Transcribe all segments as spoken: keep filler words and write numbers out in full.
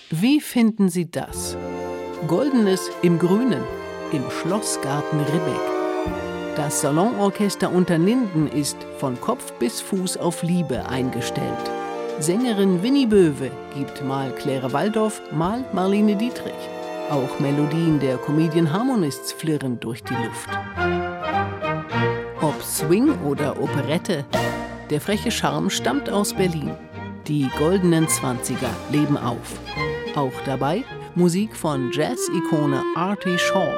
Wie finden Sie das? Goldenes im Grünen, im Schlossgarten Ribbeck. Das Salonorchester Unterlinden ist von Kopf bis Fuß auf Liebe eingestellt. Sängerin Winnie Böwe gibt mal Claire Waldorf, mal Marlene Dietrich. Auch Melodien der Comedian Harmonists flirren durch die Luft. Ob Swing oder Operette, der freche Charme stammt aus Berlin. Die goldenen Zwanziger leben auf. Auch dabei Musik von Jazz-Ikone Artie Shaw.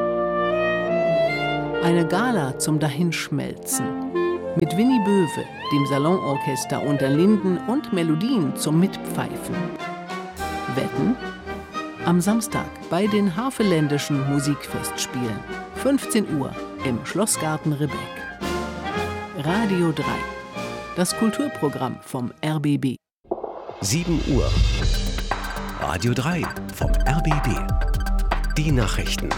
Eine Gala zum Dahinschmelzen. Mit Winnie Böwe, dem Salonorchester Unterlinden und Melodien zum Mitpfeifen. Wetten? Am Samstag bei den Havelländischen Musikfestspielen. fünfzehn Uhr im Schlossgarten Ribbeck. Radio drei. Das Kulturprogramm vom R B B. sieben Uhr. Radio drei vom R B B. Die Nachrichten.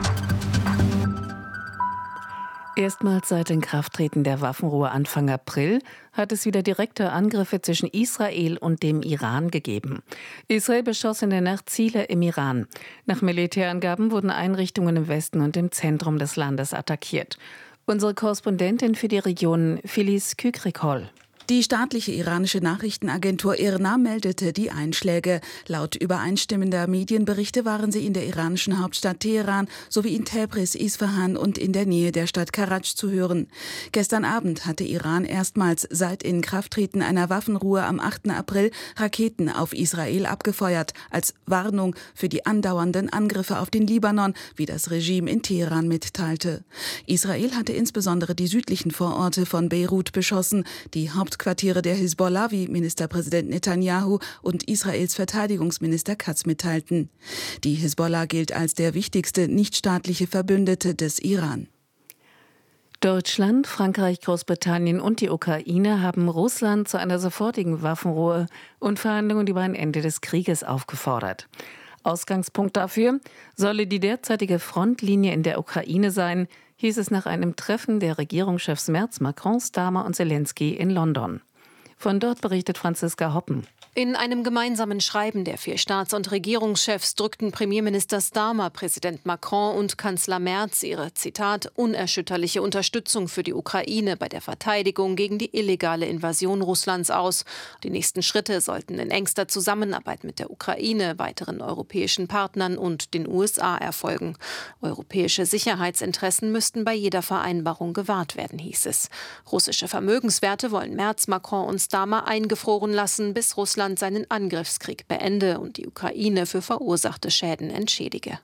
Erstmals seit Inkrafttreten der Waffenruhe Anfang April hat es wieder direkte Angriffe zwischen Israel und dem Iran gegeben. Israel beschoss in der Nacht Ziele im Iran. Nach Militärangaben wurden Einrichtungen im Westen und im Zentrum des Landes attackiert. Unsere Korrespondentin für die Region, Filiz Kükrikol. Die staatliche iranische Nachrichtenagentur I R N A meldete die Einschläge. Laut übereinstimmender Medienberichte waren sie in der iranischen Hauptstadt Teheran sowie in Tebris, Isfahan und in der Nähe der Stadt Karaj zu hören. Gestern Abend hatte Iran erstmals seit Inkrafttreten einer Waffenruhe am achten April Raketen auf Israel abgefeuert, als Warnung für die andauernden Angriffe auf den Libanon, wie das Regime in Teheran mitteilte. Israel hatte insbesondere die südlichen Vororte von Beirut beschossen, die Haupt Quartiere der Hisbollah, wie Ministerpräsident Netanyahu und Israels Verteidigungsminister Katz mitteilten. Die Hisbollah gilt als der wichtigste nichtstaatliche Verbündete des Iran. Deutschland, Frankreich, Großbritannien und die Ukraine haben Russland zu einer sofortigen Waffenruhe und Verhandlungen über ein Ende des Krieges aufgefordert. Ausgangspunkt dafür solle die derzeitige Frontlinie in der Ukraine sein, hieß es nach einem Treffen der Regierungschefs Merz, Macron, Starmer und Zelensky in London. Von dort berichtet Franziska Hoppen. In einem gemeinsamen Schreiben der vier Staats- und Regierungschefs drückten Premierminister Starmer, Präsident Macron und Kanzler Merz ihre, Zitat, unerschütterliche Unterstützung für die Ukraine bei der Verteidigung gegen die illegale Invasion Russlands aus. Die nächsten Schritte sollten in engster Zusammenarbeit mit der Ukraine, weiteren europäischen Partnern und den U S A erfolgen. Europäische Sicherheitsinteressen müssten bei jeder Vereinbarung gewahrt werden, hieß es. Russische Vermögenswerte wollen Merz, Macron und Starmer eingefroren lassen, bis Russland seinen Angriffskrieg beende und die Ukraine für verursachte Schäden entschädige.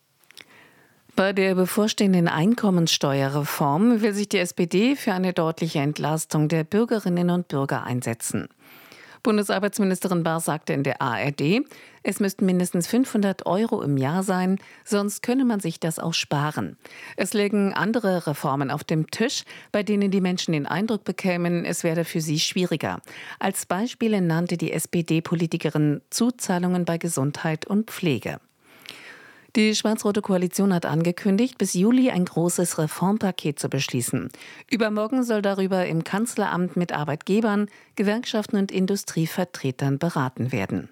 Bei der bevorstehenden Einkommenssteuerreform will sich die S P D für eine deutliche Entlastung der Bürgerinnen und Bürger einsetzen. Bundesarbeitsministerin Bahr sagte in der A R D, es müssten mindestens fünfhundert Euro im Jahr sein, sonst könne man sich das auch sparen. Es lägen andere Reformen auf dem Tisch, bei denen die Menschen den Eindruck bekämen, es werde für sie schwieriger. Als Beispiele nannte die S P D-Politikerin Zuzahlungen bei Gesundheit und Pflege. Die schwarz-rote Koalition hat angekündigt, bis Juli ein großes Reformpaket zu beschließen. Übermorgen soll darüber im Kanzleramt mit Arbeitgebern, Gewerkschaften und Industrievertretern beraten werden.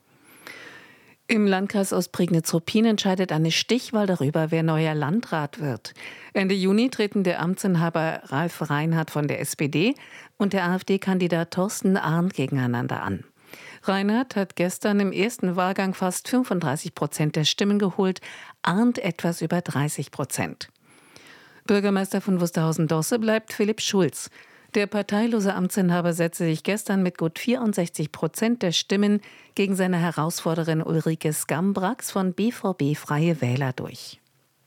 Im Landkreis Ostprignitz-Ruppin entscheidet eine Stichwahl darüber, wer neuer Landrat wird. Ende Juni treten der Amtsinhaber Ralf Reinhardt von der S P D und der AfD-Kandidat Thorsten Arndt gegeneinander an. Reinhardt hat gestern im ersten Wahlgang fast fünfunddreißig Prozent der Stimmen geholt, Arndt etwas über dreißig Prozent. Bürgermeister von Wusterhausen-Dosse bleibt Philipp Schulz. Der parteilose Amtsinhaber setzte sich gestern mit gut vierundsechzig Prozent der Stimmen gegen seine Herausforderin Ulrike Skambrax von B V B Freie Wähler durch.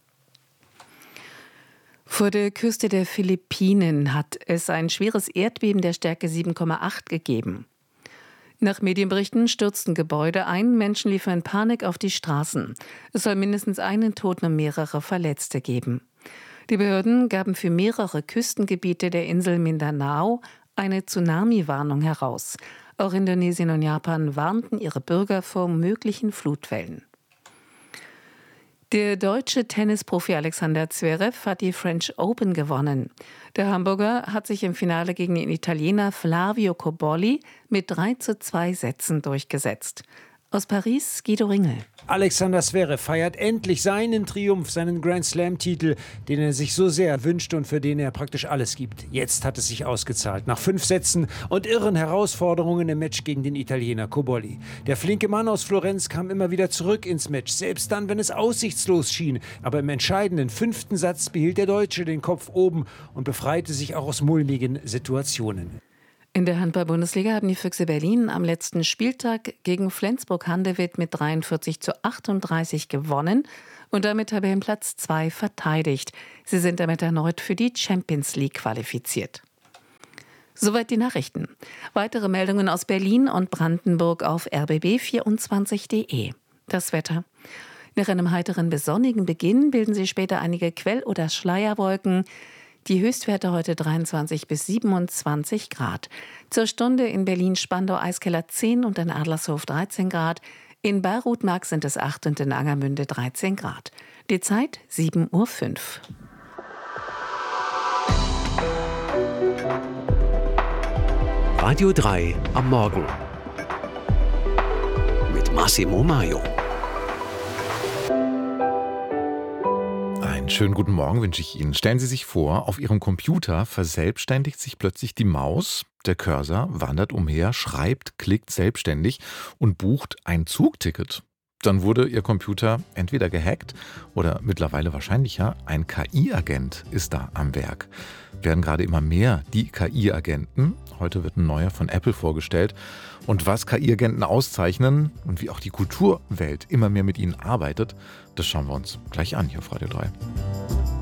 Vor der Küste der Philippinen hat es ein schweres Erdbeben der Stärke sieben Komma acht gegeben. Nach Medienberichten stürzten Gebäude ein, Menschen liefen in Panik auf die Straßen. Es soll mindestens einen Toten und mehrere Verletzte geben. Die Behörden gaben für mehrere Küstengebiete der Insel Mindanao eine Tsunami-Warnung heraus. Auch Indonesien und Japan warnten ihre Bürger vor möglichen Flutwellen. Der deutsche Tennisprofi Alexander Zverev hat die French Open gewonnen. Der Hamburger hat sich im Finale gegen den Italiener Flavio Cobolli mit drei zu zwei Sätzen durchgesetzt. Aus Paris, Guido Ringel. Alexander Zverev feiert endlich seinen Triumph, seinen Grand-Slam-Titel, den er sich so sehr wünschte und für den er praktisch alles gibt. Jetzt hat es sich ausgezahlt. Nach fünf Sätzen und irren Herausforderungen im Match gegen den Italiener Cobolli. Der flinke Mann aus Florenz kam immer wieder zurück ins Match, selbst dann, wenn es aussichtslos schien. Aber im entscheidenden fünften Satz behielt der Deutsche den Kopf oben und befreite sich auch aus mulmigen Situationen. In der Handball-Bundesliga haben die Füchse Berlin am letzten Spieltag gegen Flensburg-Handewitt mit dreiundvierzig zu achtunddreißig gewonnen und damit Tabellenplatz zwei verteidigt. Sie sind damit erneut für die Champions League qualifiziert. Soweit die Nachrichten. Weitere Meldungen aus Berlin und Brandenburg auf r b b vierundzwanzig punkt d e. Das Wetter. Nach einem heiteren bis sonnigen Beginn bilden sich später einige Quell- oder Schleierwolken. Die Höchstwerte heute dreiundzwanzig bis siebenundzwanzig Grad. Zur Stunde in Berlin-Spandau-Eiskeller zehn und in Adlershof dreizehn Grad. In Bayreuth-Mark sind es acht und in Angermünde dreizehn Grad. Die Zeit sieben Uhr fünf. Radio drei am Morgen mit Massimo Maio. Einen schönen guten Morgen wünsche ich Ihnen. Stellen Sie sich vor, auf Ihrem Computer verselbstständigt sich plötzlich die Maus. Der Cursor wandert umher, schreibt, klickt selbstständig und bucht ein Zugticket. Dann wurde Ihr Computer entweder gehackt oder mittlerweile wahrscheinlicher, ein K I-Agent ist da am Werk. Werden gerade immer mehr die K I-Agenten. Heute wird ein neuer von Apple vorgestellt. Und was K I-Agenten auszeichnen und wie auch die Kulturwelt immer mehr mit ihnen arbeitet, das schauen wir uns gleich an hier auf Radio drei.